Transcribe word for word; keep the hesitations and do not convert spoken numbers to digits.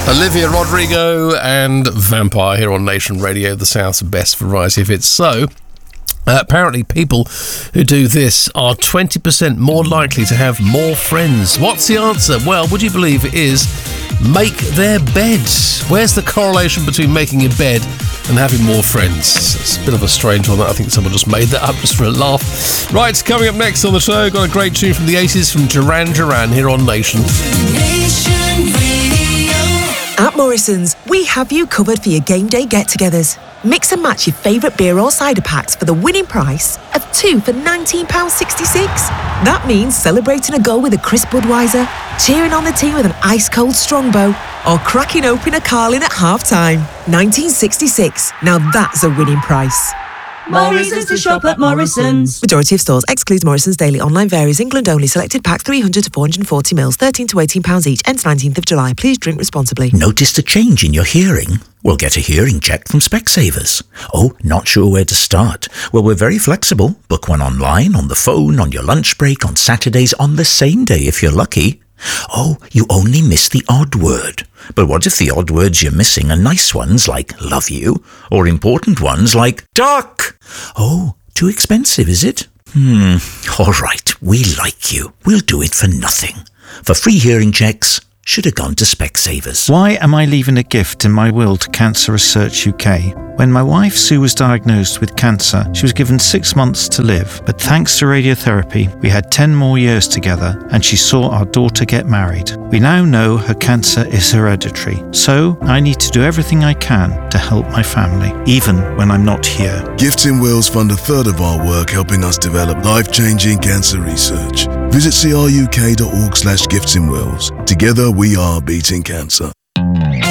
Olivia Rodrigo and Vampire here on Nation Radio, the South's best variety of hits. So, uh, apparently people who do this are twenty percent more likely to have more friends. What's the answer? Well, would you believe it is make their bed? Where's the correlation between making your bed and having more friends? It's a bit of a strange one. That I think someone just made that up just for a laugh. Right, coming up next on the show, got a great tune from the eighties from Duran Duran here on Nation. Nation Radio. At Morrison's, we have you covered for your game day get-togethers. Mix and match your favourite beer or cider packs for the winning price of two for nineteen pounds sixty-six. That means celebrating a goal with a crisp Budweiser, cheering on the team with an ice-cold Strongbow, or cracking open a Carling at half-time. nineteen sixty-six. Now that's a winning price. Morrison's to shop at Morrison's. Majority of stores excludes Morrison's daily online varies. England only. Selected packs three hundred to four hundred forty mils, thirteen to eighteen pounds each. Ends nineteenth of July. Please drink responsibly. Noticed a change in your hearing? Well, get a hearing check from Specsavers. Oh, not sure where to start? Well, we're very flexible. Book one online, on the phone, on your lunch break, on Saturdays, on the same day if you're lucky. Oh, you only miss the odd word. But what if the odd words you're missing are nice ones like love you, or important ones like duck? Oh, too expensive, is it? Hmm, all right, we like you. We'll do it for nothing. For free hearing checks, should have gone to Specsavers. Why am I leaving a gift in my will to Cancer Research U K? When my wife Sue was diagnosed with cancer, she was given six months to live. But thanks to radiotherapy, we had ten more years together and she saw our daughter get married. We now know her cancer is hereditary, so I need to do everything I can to help my family, even when I'm not here. Gifts in Wills fund a third of our work helping us develop life-changing cancer research. Visit cruk.org slash gifts in Wills. Together we are beating cancer.